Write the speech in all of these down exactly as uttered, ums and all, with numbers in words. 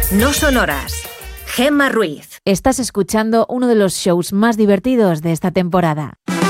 No son horas. Gemma Ruiz. Estás escuchando uno de los shows más divertidos de esta temporada.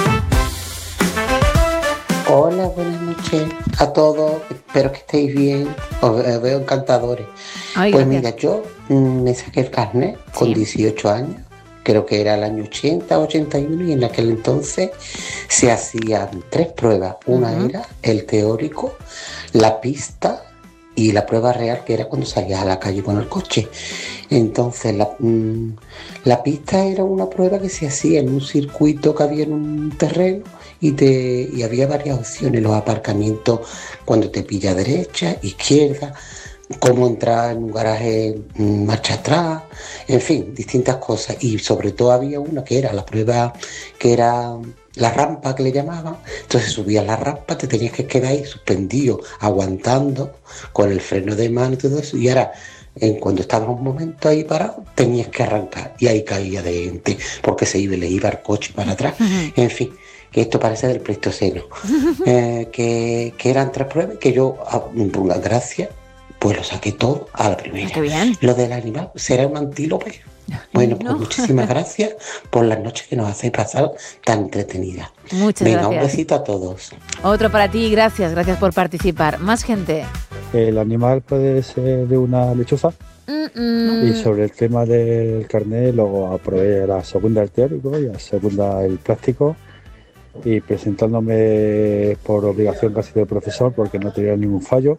Hola, buenas noches a todos. Espero que estéis bien. Os veo encantadores. Ay, pues gracias. mira, yo mm, me saqué el carnet con Sí. dieciocho años. Creo que era el año ochenta, ochenta y uno, y en aquel entonces se hacían tres pruebas. Una Ujú. era el teórico, la pista y la prueba real, que era cuando salías a la calle con el coche. Entonces la, mm, la pista era una prueba que se hacía en un circuito que había en un terreno y, te, y había varias opciones, los aparcamientos cuando te pilla derecha, izquierda, cómo entrar en un garaje mm, marcha atrás, en fin, distintas cosas. Y sobre todo había una que era la prueba, que era la rampa que le llamaban. Entonces subías la rampa, te tenías que quedar ahí suspendido, aguantando con el freno de mano y todo eso. Y ahora, en cuando estabas un momento ahí parado, tenías que arrancar y ahí caía de gente porque se iba, le iba el coche para atrás. En fin, que esto parece del Pleistoceno. Eh, que, que eran tres pruebas que yo, a- gracias, pues lo saqué todo a la primera. Qué bien. Lo del animal será un antílope. Bueno, pues No. muchísimas gracias por las noches que nos hacéis pasar tan entretenidas. Muchas Venga, un gracias. besito a todos. Otro para ti, gracias, gracias por participar. Más gente. El animal puede ser de una lechuza. Mm-mm. Y sobre el tema del carnet, luego aprobé la segunda el teórico y la segunda el práctico. Y presentándome por obligación casi de profesor porque no tenía ningún fallo.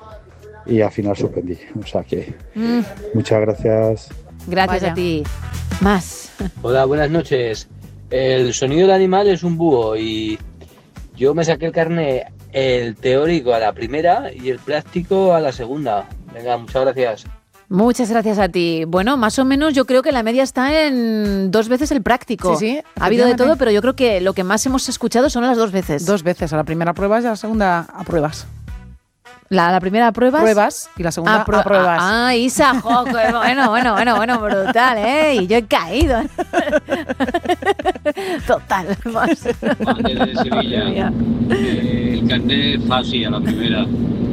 Y al final suspendí. O sea que Mm, muchas gracias. gracias Vaya. a ti. Más. Hola, buenas noches. El sonido del animal es un búho y yo me saqué el carnet, el teórico a la primera y el práctico a la segunda. Venga, muchas gracias. Muchas gracias a ti. Bueno, más o menos yo creo que la media está en dos veces el práctico. Sí, sí, Ha habido de efectivamente. todo, pero yo creo que lo que más hemos escuchado son las dos veces. Dos veces, a la primera pruebas y a la segunda apruebas. La, la primera prueba. Pruebas y la segunda Apro- apruebas. Ah, ah, Isa, jo, qué bueno, bueno, bueno, bueno, brutal, ¿eh? Y yo he caído. Total. Más. Juan desde Sevilla. Eh, el carnet fácil a la primera.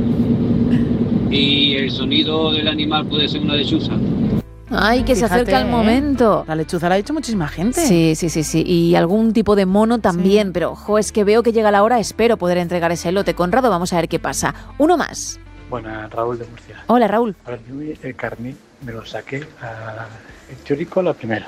Y el sonido del animal puede ser una lechuza. Ay, que se Fíjate, acerca el ¿eh? momento. La lechuza la ha dicho muchísima gente. Sí, sí, sí, sí. Y algún tipo de mono también. Pero, ojo, es que veo que llega la hora. Espero poder entregar ese lote. Conrado, vamos a ver qué pasa. Uno más. Bueno, Raúl de Murcia. Hola, Raúl. A ver, yo el carnet me lo saqué a, el teórico a la primera,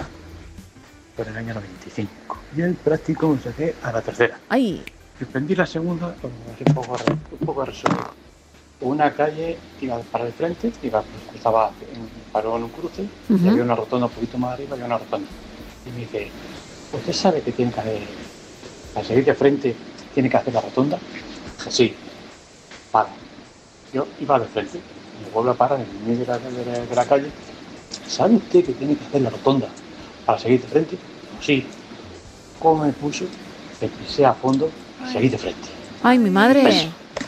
por el año noventa y cinco. Y el práctico me lo saqué a la tercera. Ay, Suspendí la segunda, pues, así un poco, re- un poco resumido. Una calle iba para el frente, iba, cruzaba, en- paró en un cruce, y Ujú. había una rotonda un poquito más arriba, había una rotonda. Y me dice, ¿usted sabe que tiene que hacer, para seguir de frente, tiene que hacer la rotonda? Dije, sí. Vale. Yo iba de frente, me vuelvo a parar en el medio de la, de la- de la calle. ¿Sabe usted que tiene que hacer la rotonda para seguir de frente? Digo, sí. ¿Cómo me puso? Me pisé a fondo, seguí de frente. ay, mi madre. Beso.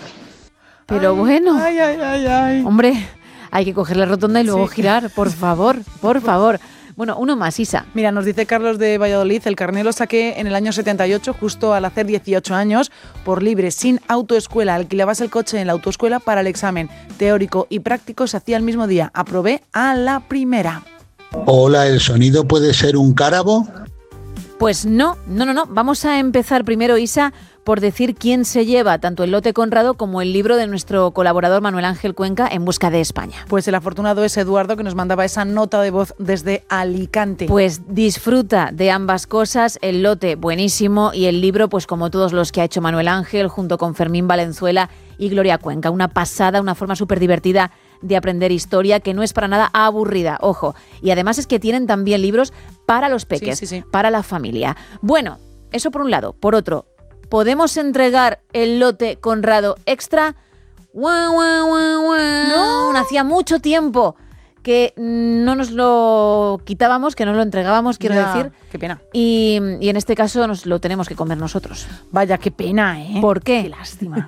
Pero bueno, Ay, ay, ay, ay. hombre, hay que coger la rotonda y luego Sí. girar, por favor, por favor. Bueno, uno más, Isa. Mira, nos dice Carlos de Valladolid, el carné lo saqué en el año setenta y ocho, justo al hacer dieciocho años, por libre, sin autoescuela. Alquilabas el coche en la autoescuela para el examen teórico y práctico, se hacía el mismo día. Aprobé a la primera. Hola, ¿el sonido puede ser un cárabo? Pues no, no, no, no. Vamos a empezar primero, Isa, por decir quién se lleva tanto el lote Conrado como el libro de nuestro colaborador Manuel Ángel Cuenca, En busca de España. Pues el afortunado es Eduardo, que nos mandaba esa nota de voz desde Alicante. Pues disfruta de ambas cosas, el lote buenísimo y el libro, pues como todos los que ha hecho Manuel Ángel, junto con Fermín Valenzuela y Gloria Cuenca. Una pasada, una forma súper divertida de aprender historia que no es para nada aburrida, ojo. Y además es que tienen también libros para los peques, Sí, sí, sí. para la familia. Bueno, eso por un lado. Por otro, ¿podemos entregar el lote Conrado extra? ¡Guau, guau, guau, guau! No. Hacía mucho tiempo que no nos lo quitábamos, que no lo entregábamos, quiero Ya, decir. Qué pena. Y, y en este caso nos lo tenemos que comer nosotros. Vaya, qué pena, ¿eh? ¿Por qué? Qué lástima.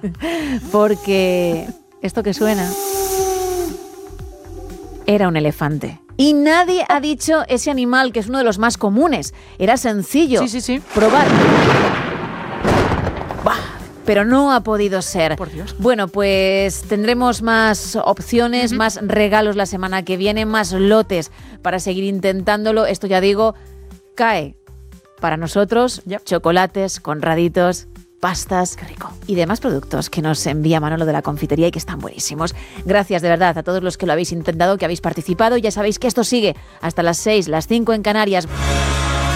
Porque esto que suena era un elefante. Y nadie ha dicho ese animal, que es uno de los más comunes. Era sencillo. Sí, sí, sí. Probar. pero no ha podido ser. Por Dios. Bueno, pues tendremos más opciones, uh-huh. más regalos la semana que viene, más lotes para seguir intentándolo. Esto ya digo, cae para nosotros, yep. chocolates, conraditos, pastas y demás productos que nos envía Manolo de la confitería y que están buenísimos. Gracias de verdad a todos los que lo habéis intentado, que habéis participado. Ya sabéis que esto sigue hasta las seis, las cinco en Canarias.